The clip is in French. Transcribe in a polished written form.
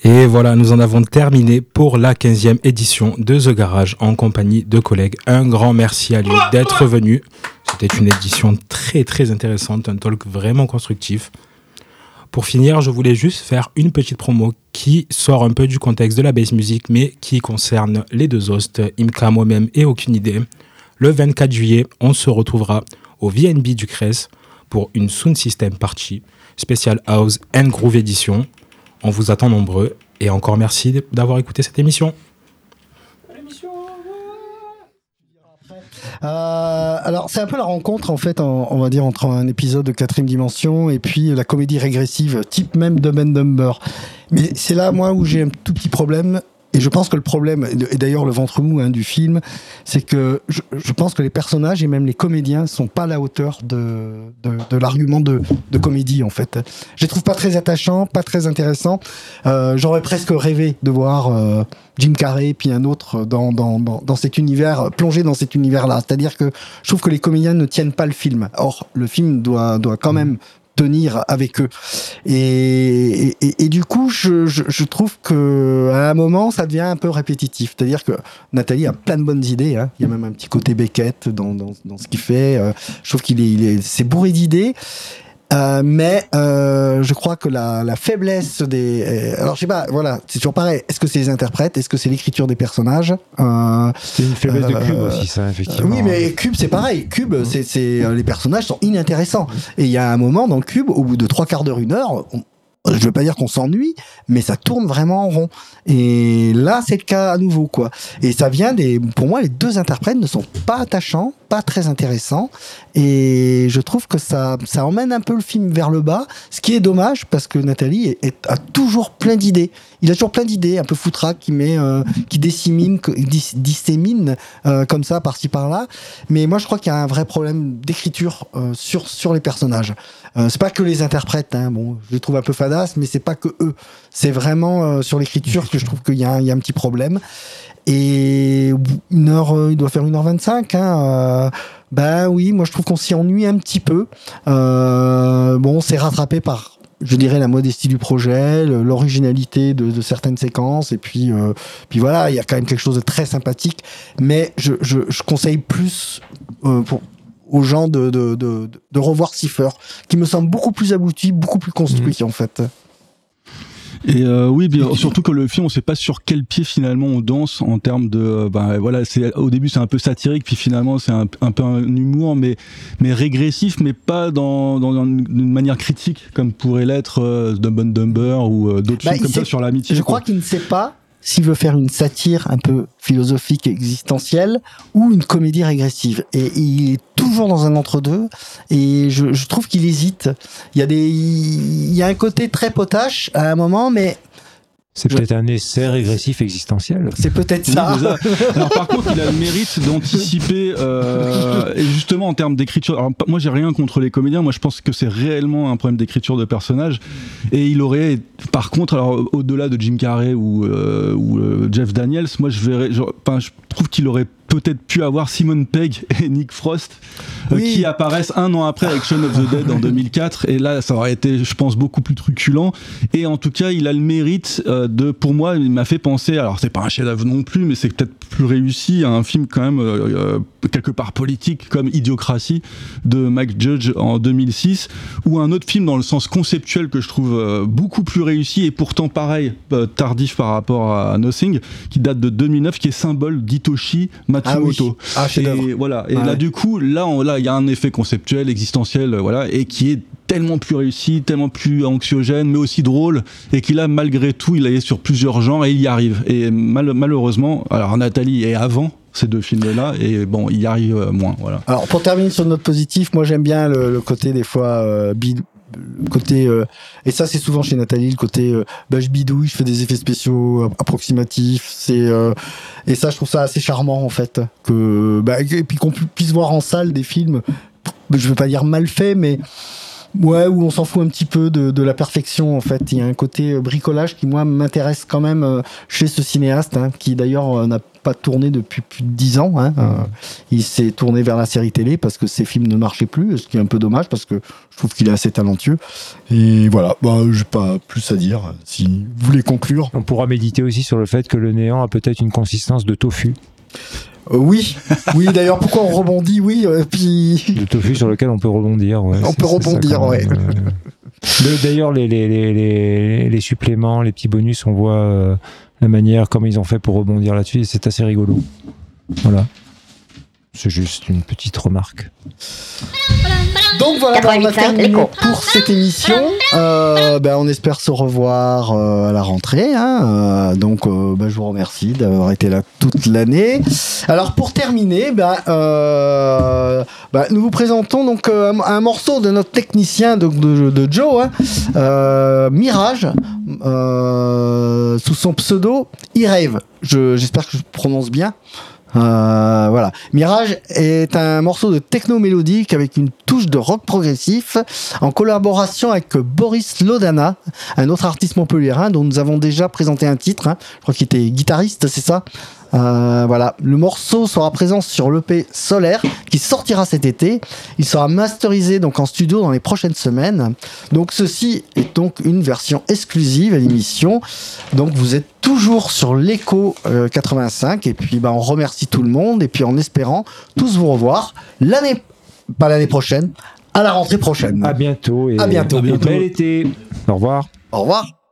Et voilà, nous en avons terminé pour la 15e édition de The Garage en compagnie de collègues. Un grand merci à lui d'être venu. C'était une édition très très intéressante, un talk vraiment constructif. Pour finir, je voulais juste faire une petite promo qui sort un peu du contexte de la bass music, mais qui concerne les deux hosts, Imka, moi-même et Aucune Idée. Le 24 juillet, on se retrouvera au VNB du CRES pour une Sound System Party, Special House and Groove Edition. On vous attend nombreux et encore merci d'avoir écouté cette émission. Alors c'est un peu la rencontre en fait, on va dire entre un épisode de 4ème dimension et puis la comédie régressive type même Dumb and Dumber. Mais c'est là moi où j'ai un tout petit problème. Et je pense que le problème, et d'ailleurs le ventre mou du film, c'est que je pense que les personnages et même les comédiens sont pas à la hauteur de l'argument de comédie en fait. Je les trouve pas très attachants, pas très intéressants. J'aurais presque rêvé de voir Jim Carrey puis un autre dans cet univers, plongé dans cet univers-là. C'est-à-dire que je trouve que les comédiens ne tiennent pas le film. Or, le film doit quand même tenir avec eux et du coup je trouve que à un moment ça devient un peu répétitif, c'est-à-dire que Nathalie a plein de bonnes idées, il y a même un petit côté Beckett dans ce qu'il fait, je trouve c'est bourré d'idées. Mais je crois que la faiblesse des alors je sais pas, voilà, c'est toujours pareil, est-ce que c'est les interprètes, est-ce que c'est l'écriture des personnages, c'est une faiblesse de Cube aussi ça effectivement. Oui mais Cube c'est pareil, Cube c'est les personnages sont inintéressants et il y a un moment dans Cube au bout de 3/4 d'heure, 1 heure, je veux pas dire qu'on s'ennuie, mais ça tourne vraiment en rond. Et là, c'est le cas à nouveau, quoi. Et ça vient pour moi, les deux interprètes ne sont pas attachants, pas très intéressants. Et je trouve que ça emmène un peu le film vers le bas, ce qui est dommage parce que Nathalie a toujours plein d'idées. Il a toujours plein d'idées, un peu foutraque, qui dissémine comme ça, par-ci par-là. Mais moi, je crois qu'il y a un vrai problème d'écriture sur les personnages. C'est pas que les interprètes, bon, je les trouve un peu fadasses, mais c'est pas que eux. C'est vraiment sur l'écriture que je trouve qu'il y a un petit problème. Et il doit faire 1h25. Ben oui, moi je trouve qu'on s'y ennuie un petit peu. Bon, c'est rattrapé par, je dirais, la modestie du projet, l'originalité de certaines séquences, et puis voilà, il y a quand même quelque chose de très sympathique. Mais je conseille plus aux gens de revoir Cipher, qui me semble beaucoup plus abouti, beaucoup plus construit en fait. Et oui, bien, surtout que le film, on sait pas sur quel pied finalement on danse en termes de, voilà, au début c'est un peu satirique, puis finalement c'est un peu un humour, mais régressif, mais pas dans une manière critique comme pourrait l'être Dumb and Dumber ou d'autres films comme ça sur l'amitié. Je crois qu'il ne sait pas s'il veut faire une satire un peu philosophique, existentielle, ou une comédie régressive. Et il est toujours dans un entre-deux, et je trouve qu'il hésite. Il y a un côté très potache à un moment, mais... C'est peut-être un essai régressif existentiel. C'est peut-être ça. Alors par contre, il a le mérite d'anticiper, et justement en termes d'écriture. Alors moi, j'ai rien contre les comédiens. Moi, je pense que c'est réellement un problème d'écriture de personnages. Et il aurait, par contre, alors au-delà de Jim Carrey ou Jeff Daniels, moi, je trouve qu'il aurait peut-être pu avoir Simon Pegg et Nick Frost qui apparaissent un an après avec Shaun of the Dead en 2004, et là ça aurait été, je pense, beaucoup plus truculent. Et en tout cas, il a le mérite pour moi, il m'a fait penser, alors c'est pas un chef-d'œuvre non plus, mais c'est peut-être plus réussi, à un film quand même quelque part politique comme Idiocratie de Mike Judge en 2006, ou un autre film dans le sens conceptuel que je trouve beaucoup plus réussi, et pourtant pareil, tardif par rapport à Nothing, qui date de 2009, qui est Symbole d'Hitoshi Matsumoto. Et voilà. Et là, du coup, il y a un effet conceptuel, existentiel, voilà, et qui est tellement plus réussi, tellement plus anxiogène, mais aussi drôle, et qu'il a, malgré tout, il est sur plusieurs genres et il y arrive. Et malheureusement, alors Nathalie est avant ces deux films-là, et bon, il y arrive moins, voilà. Alors, pour terminer sur une note positive, moi j'aime bien le côté des fois le côté et ça c'est souvent chez Nathalie, le côté je bidouille, je fais des effets spéciaux approximatifs, et ça je trouve ça assez charmant en fait, et puis qu'on puisse voir en salle des films, je veux pas dire mal faits, mais Ouais, où on s'en fout un petit peu de la perfection en fait. Il y a un côté bricolage qui moi m'intéresse quand même chez ce cinéaste, hein, qui d'ailleurs n'a pas tourné depuis plus de 10 ans. Hein. Il s'est tourné vers la série télé parce que ses films ne marchaient plus, ce qui est un peu dommage parce que je trouve qu'il est assez talentueux. Et voilà, j'ai pas plus à dire. Si vous voulez conclure. On pourra méditer aussi sur le fait que le néant a peut-être une consistance de tofu. Oui, d'ailleurs, pourquoi on rebondit, puis... Le tofu sur lequel on peut rebondir. Ouais, on peut rebondir, ouais. D'ailleurs, les suppléments, les petits bonus, on voit la manière, comment ils ont fait pour rebondir là-dessus, et c'est assez rigolo. Voilà. C'est juste une petite remarque. Donc voilà, on a terminé pour cette émission. On espère se revoir à la rentrée. Hein. Je vous remercie d'avoir été là toute l'année. Alors pour terminer, nous vous présentons donc un morceau de notre technicien de Joe, hein, Mirage, sous son pseudo E-Rave. J'espère que je prononce bien. Voilà. Mirage est un morceau de techno mélodique avec une touche de rock progressif en collaboration avec Boris Lodana, un autre artiste montpelliérain dont nous avons déjà présenté un titre. Hein. Je crois qu'il était guitariste, c'est ça ? Voilà. Le morceau sera présent sur l'EP Solaire qui sortira cet été. Il sera masterisé donc en studio dans les prochaines semaines. Donc ceci est donc une version exclusive à l'émission. Donc vous êtes toujours sur l'Echo 85 et puis on remercie tout le monde et puis en espérant tous vous revoir pas l'année prochaine, à la rentrée prochaine. À bientôt et à bientôt. Bel été. Au revoir. Au revoir.